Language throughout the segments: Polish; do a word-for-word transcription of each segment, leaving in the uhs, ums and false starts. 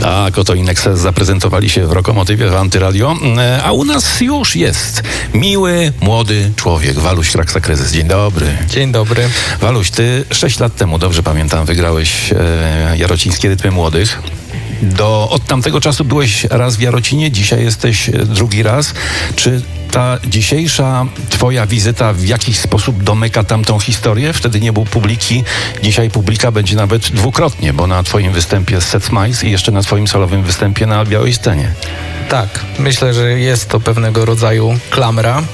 Tak, oto Inexes zaprezentowali się w Lokomotywie w Antyradio, a u nas już jest miły, młody człowiek, Waluś Kraksa-Kryzys. Dzień dobry. Dzień dobry. Waluś, ty sześć lat temu, dobrze pamiętam, wygrałeś e, Jarocińskie Rytmy Młodych. Do, od tamtego czasu byłeś raz w Jarocinie, dzisiaj jesteś drugi raz. Czy ta dzisiejsza twoja wizyta w jakiś sposób domyka tamtą historię? Wtedy nie było publiki, dzisiaj publika będzie nawet dwukrotnie, bo na twoim występie z Set Smiles i jeszcze na twoim solowym występie na białej scenie. Tak, myślę, że jest to pewnego rodzaju klamra.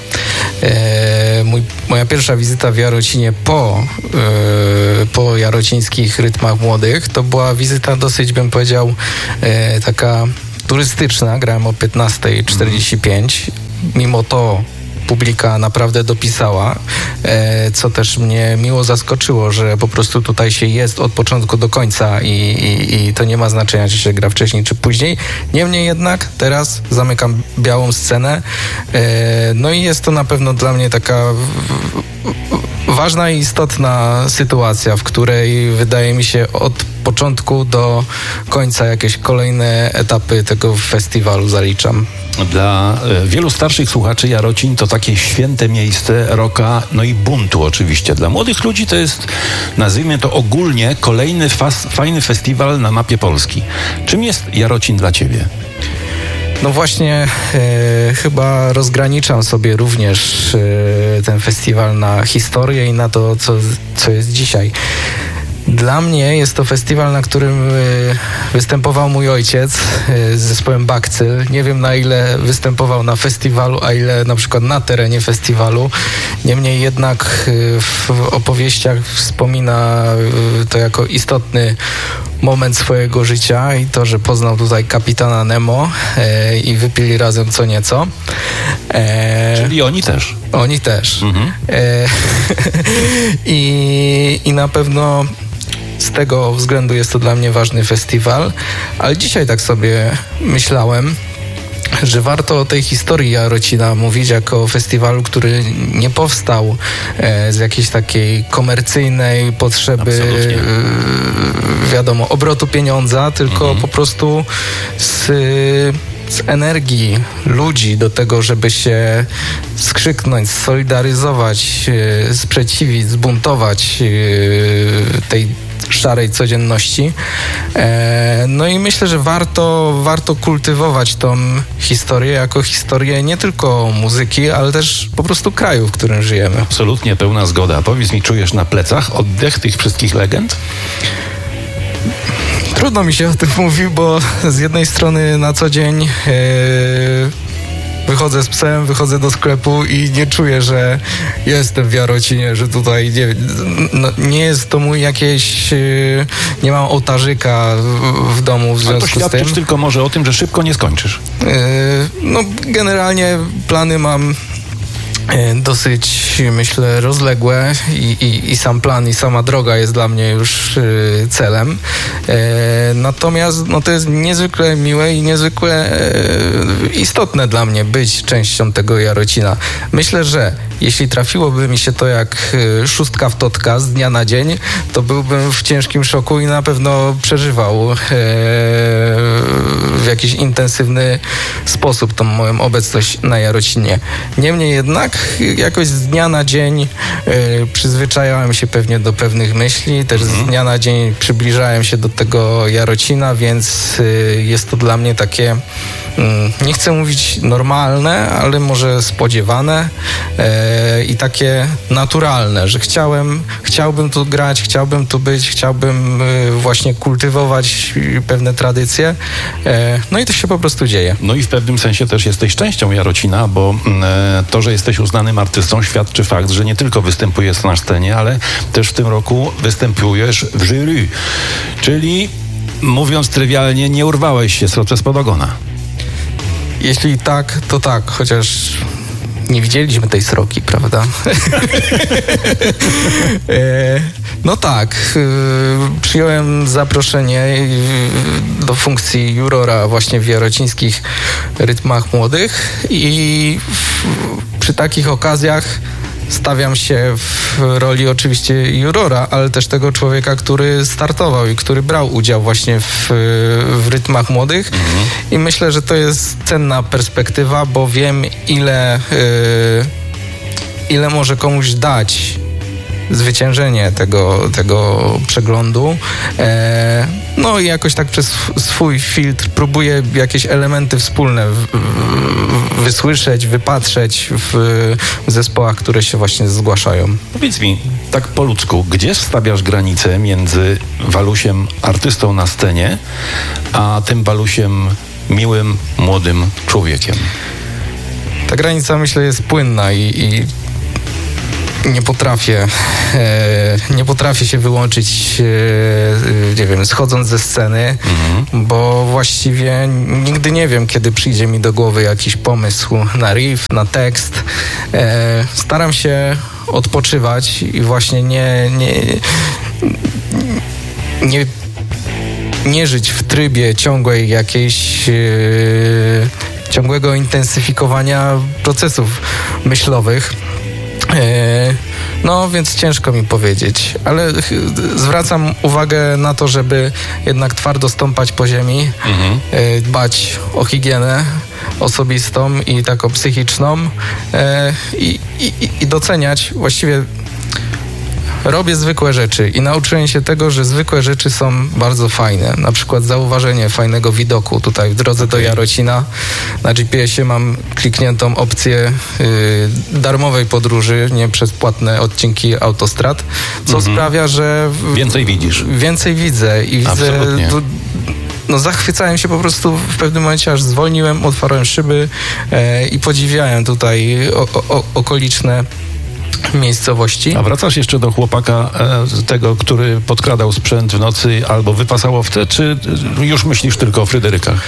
E, mój, moja pierwsza wizyta w Jarocinie po, e, po jarocińskich Rytmach Młodych to była wizyta dosyć, bym powiedział, e, taka turystyczna. Grałem o piętnasta czterdzieści pięć. Mimo to publika naprawdę dopisała, e, co też mnie miło zaskoczyło, że po prostu tutaj się jest od początku do końca i, i, i to nie ma znaczenia, czy się gra wcześniej, czy później. Niemniej jednak teraz zamykam białą scenę, e, no i jest to na pewno dla mnie taka w, w, ważna i istotna sytuacja, w której wydaje mi się od początku do końca jakieś kolejne etapy tego festiwalu zaliczam. Dla wielu starszych słuchaczy Jarocin to takie święte miejsce rocka, no i buntu oczywiście. Dla młodych ludzi to jest, nazwijmy to ogólnie, kolejny fas, fajny festiwal na mapie Polski. Czym jest Jarocin dla ciebie? No właśnie, e, chyba rozgraniczam sobie również e, ten festiwal na historię i na to, co, co jest dzisiaj. Dla mnie jest to festiwal, na którym występował mój ojciec z zespołem Bakcyl. Nie wiem, na ile występował na festiwalu, a ile na przykład na terenie festiwalu. Niemniej jednak w opowieściach wspomina to jako istotny moment swojego życia i to, że poznał tutaj kapitana Nemo e, i wypili razem co nieco. E, Czyli oni też. Oni też. Mhm. E, i, I na pewno z tego względu jest to dla mnie ważny festiwal, ale dzisiaj tak sobie myślałem, że warto o tej historii Jarocina mówić jako o festiwalu, który nie powstał e, z jakiejś takiej komercyjnej potrzeby, e, wiadomo, obrotu pieniądza, tylko mhm. po prostu z, z energii ludzi do tego, żeby się skrzyknąć, solidaryzować, e, sprzeciwić, zbuntować e, tej szarej codzienności. E, no i myślę, że warto, warto kultywować tą historię jako historię nie tylko muzyki, ale też po prostu kraju, w którym żyjemy. Absolutnie, pełna zgoda. Powiedz mi, czujesz na plecach oddech tych wszystkich legend? Trudno mi się o tym mówi, bo z jednej strony na co dzień e, wychodzę z psem, wychodzę do sklepu i nie czuję, że jestem w Jarocinie, że tutaj nie, no, nie jest to mój jakieś, nie mam ołtarzyka w, w domu w związku z tym. A to świadczysz tylko może o tym, że szybko nie skończysz. Yy, no generalnie plany mam dosyć, myślę, rozległe i, i, i sam plan, i sama droga jest dla mnie już y, celem. E, natomiast no, to jest niezwykle miłe i niezwykle y, istotne dla mnie być częścią tego Jarocina. Myślę, że jeśli trafiłoby mi się to jak y, szóstka w totka z dnia na dzień, to byłbym w ciężkim szoku i na pewno przeżywał y, w jakiś intensywny sposób tą moją obecność na Jarocinie. Niemniej jednak jakoś z dnia na dzień y, przyzwyczajałem się pewnie do pewnych myśli, też z dnia na dzień przybliżałem się do tego Jarocina, więc y, jest to dla mnie takie, y, nie chcę mówić normalne, ale może spodziewane y, i takie naturalne, że chciałem, chciałbym tu grać, chciałbym tu być, chciałbym y, właśnie kultywować pewne tradycje, y, no i to się po prostu dzieje. No i w pewnym sensie też jesteś częścią Jarocina, bo y, to, że jesteś uznanym artystą, świadczy fakt, że nie tylko występujesz na scenie, ale też w tym roku występujesz w jury. Czyli, mówiąc trywialnie, nie urwałeś się sroce spod ogona. Jeśli tak, to tak, chociaż nie widzieliśmy tej sroki, prawda? e, no tak, y, przyjąłem zaproszenie y, do funkcji jurora właśnie w Jarocińskich Rytmach Młodych i w, przy takich okazjach stawiam się w roli oczywiście jurora, ale też tego człowieka, który startował i który brał udział właśnie w, w rytmach młodych. Mhm. I myślę, że to jest cenna perspektywa, bo wiem, ile, yy, ile może komuś dać zwyciężenie tego, tego przeglądu. E, no i jakoś tak przez swój filtr próbuję jakieś elementy wspólne w, w, wysłyszeć, wypatrzeć w, w zespołach, które się właśnie zgłaszają. Powiedz mi, tak po ludzku, gdzie stawiasz granicę między Walusiem, artystą na scenie, a tym Walusiem miłym, młodym człowiekiem? Ta granica, myślę, jest płynna i, i nie potrafię, e, nie potrafię się wyłączyć, e, nie wiem, schodząc ze sceny, mhm. bo właściwie nigdy nie wiem, kiedy przyjdzie mi do głowy jakiś pomysł na riff, na tekst. E, staram się odpoczywać i właśnie nie, nie, nie, nie żyć w trybie ciągłej jakiejś, e, ciągłego intensyfikowania procesów myślowych. No, więc ciężko mi powiedzieć, ale zwracam uwagę na to, żeby jednak twardo stąpać po ziemi, mhm. dbać o higienę osobistą i taką psychiczną i, i, i doceniać właściwie. Robię zwykłe rzeczy i nauczyłem się tego, że zwykłe rzeczy są bardzo fajne. Na przykład zauważenie fajnego widoku. Tutaj w drodze okay. do Jarocina na G P S-ie mam klikniętą opcję y, darmowej podróży, nie przez płatne odcinki autostrad, co mm-hmm. sprawia, że... W, więcej widzisz. Więcej widzę i widzę... Tu, no zachwycałem się po prostu w pewnym momencie, aż zwolniłem, otwarłem szyby e, i podziwiałem tutaj o, o, okoliczne miejscowości. A wracasz jeszcze do chłopaka e, tego, który podkradał sprzęt w nocy albo wypasało w te, czy już myślisz tylko o Fryderykach?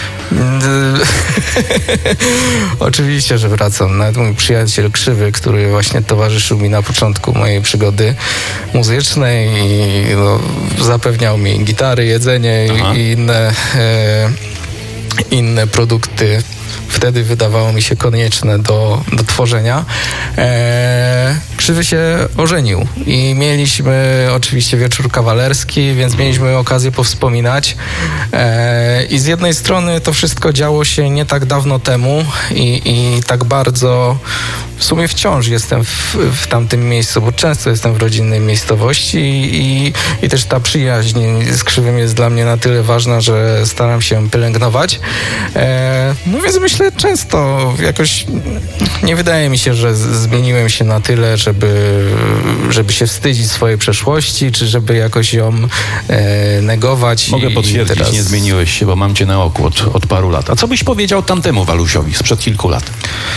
Oczywiście, że wracam. Nawet mój przyjaciel Krzywy, który właśnie towarzyszył mi na początku mojej przygody muzycznej i no, zapewniał mi gitary, jedzenie i, i inne, e, inne produkty. Wtedy wydawało mi się konieczne do, do tworzenia. Eee, Krzywy się ożenił i mieliśmy oczywiście wieczór kawalerski, więc mieliśmy okazję powspominać. Eee, I z jednej strony to wszystko działo się nie tak dawno temu i, i tak bardzo w sumie wciąż jestem w, w tamtym miejscu, bo często jestem w rodzinnej miejscowości i, i też ta przyjaźń z Krzywym jest dla mnie na tyle ważna, że staram się pielęgnować. Eee, no więc myślę, często jakoś nie wydaje mi się, że z- zmieniłem się na tyle, żeby, żeby się wstydzić swojej przeszłości, czy żeby jakoś ją e, negować. Mogę potwierdzić, teraz... nie zmieniłeś się, bo mam cię na oku od, od paru lat. A co byś powiedział tamtemu Walusiowi sprzed kilku lat?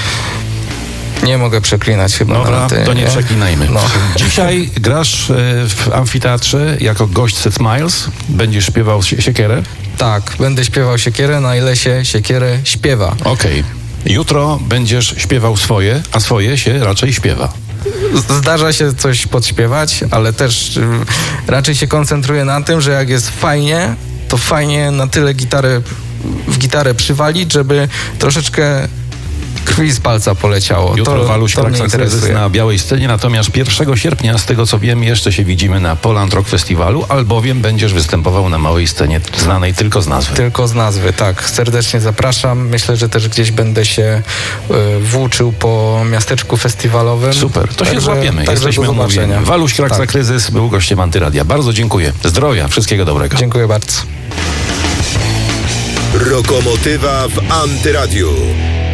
Nie mogę przeklinać chyba. Dobra, na te, to nie, nie przeklinajmy. No. Dzisiaj grasz w amfiteatrze jako gość Set Miles. Będziesz śpiewał siekierę? Tak, będę śpiewał siekierę, na ile się siekierę śpiewa. Okej. Okay. Jutro będziesz śpiewał swoje, a swoje się raczej śpiewa. Zdarza się coś podśpiewać, ale też y, raczej się koncentruję na tym, że jak jest fajnie, to fajnie na tyle gitarę, w gitarę przywalić, żeby troszeczkę krwi z palca poleciało. Jutro to, Waluś to mnie interesuje. Na białej scenie, natomiast pierwszego sierpnia, z tego co wiem, jeszcze się widzimy na Poland Rock Festiwalu, albowiem będziesz występował na małej scenie, znanej tylko z nazwy. Tylko z nazwy, tak. Serdecznie zapraszam. Myślę, że też gdzieś będę się y, włóczył po miasteczku festiwalowym. Super, to także, się złapiemy. Także Jesteśmy umówieni. Waluś Kraksa tak. Kryzys był gościem Antyradia. Bardzo dziękuję. Zdrowia, wszystkiego dobrego. Dziękuję bardzo. Rokomotywa w Antyradiu.